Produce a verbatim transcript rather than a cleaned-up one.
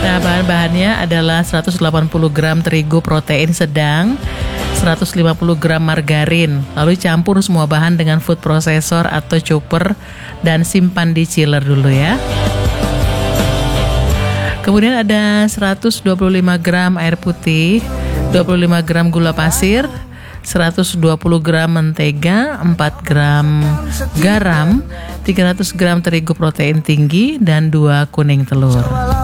Nah, bahan-bahannya adalah seratus delapan puluh gram terigu protein sedang, seratus lima puluh gram margarin, lalu campur semua bahan dengan food processor atau chopper dan simpan di chiller dulu ya. Kemudian ada seratus dua puluh lima gram air putih, dua puluh lima gram gula pasir, seratus dua puluh gram mentega, empat gram garam, tiga ratus gram terigu protein tinggi, dan dua kuning telur.